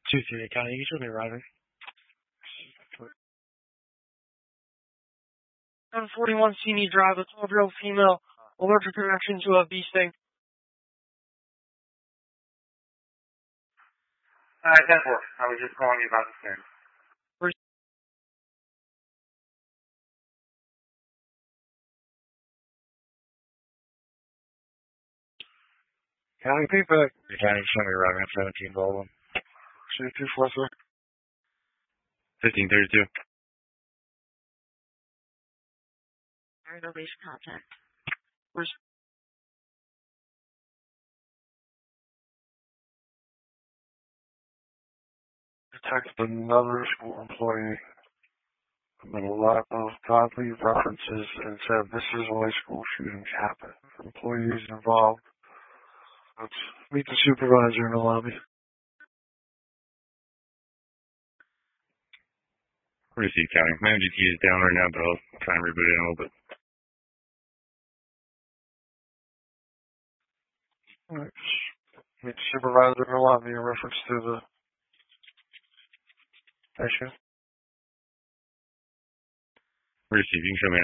238 County, you should be arriving. 741 Senior Drive, a 12-year-old female, allergic reaction to a bee sting. 10-4, I was just calling you about the same. County feedback. The county should be arriving at 17 Baldwin. 224, sir. 1532. No base contact. Detected another school employee with a lot of godly references and said this is why school shootings happen. Employees involved. Let's meet the supervisor in the lobby. Receive County. My MGT is down right now, but I'll try and reboot it in a little bit. Alright. Meet the supervisor in the lobby in reference to the issue. Receive. You can show me